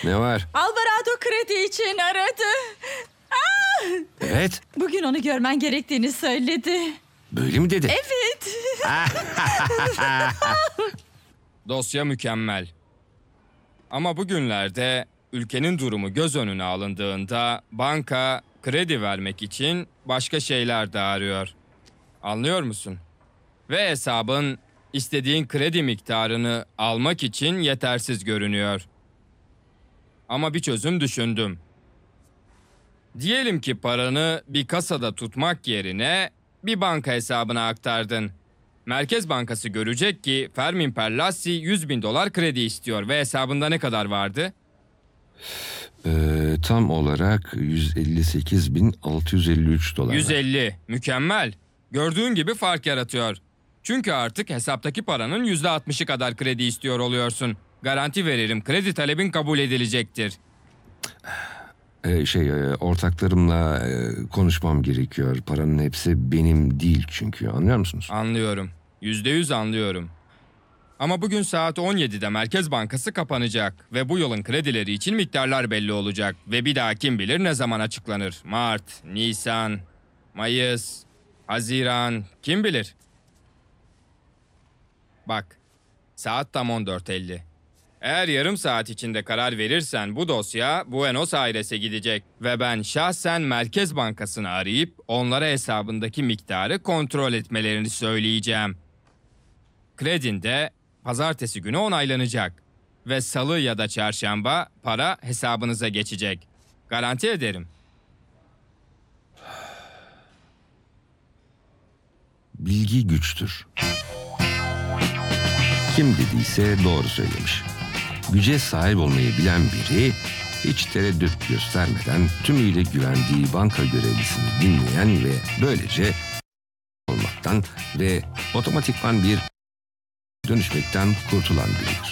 Ne var? Alvarado kredi için aradı. Evet. Bugün onu görmen gerektiğini söyledi. Böyle mi dedi? Evet. Dosya mükemmel. Ama bugünlerde ülkenin durumu göz önüne alındığında banka kredi vermek için başka şeyler de arıyor. Anlıyor musun? Ve hesabın istediğin kredi miktarını almak için yetersiz görünüyor. Ama bir çözüm düşündüm. Diyelim ki paranı bir kasada tutmak yerine bir banka hesabına aktardın. Merkez Bankası görecek ki Fermin Perlassi $100.000 kredi istiyor ve hesabında ne kadar vardı? Tam olarak $158.653 var. 150. Mükemmel. Gördüğün gibi fark yaratıyor. Çünkü artık hesaptaki paranın %60'ı kadar kredi istiyor oluyorsun. Garanti veririm, kredi talebin kabul edilecektir. Ortaklarımla konuşmam gerekiyor. Paranın hepsi benim değil çünkü. Anlıyor musunuz? Anlıyorum. %100 anlıyorum. Ama bugün saat 17'de Merkez Bankası kapanacak ve bu yılın kredileri için miktarlar belli olacak. Ve bir daha kim bilir ne zaman açıklanır? Mart, Nisan, Mayıs, Haziran, kim bilir? Bak, saat tam 14:50. Eğer yarım saat içinde karar verirsen bu dosya Buenos Aires'e gidecek ve ben şahsen Merkez Bankası'nı arayıp onlara hesabındaki miktarı kontrol etmelerini söyleyeceğim. Kredin de pazartesi günü onaylanacak ve salı ya da çarşamba para hesabınıza geçecek. Garanti ederim. Bilgi güçtür. Kim dediyse doğru söylemiş. Güce sahip olmayı bilen biri hiç tereddüt göstermeden tümüyle güvendiği banka görevlisini dinleyen ve böylece olmaktan ve otomatikman bir dönüşmekten kurtulan biridir.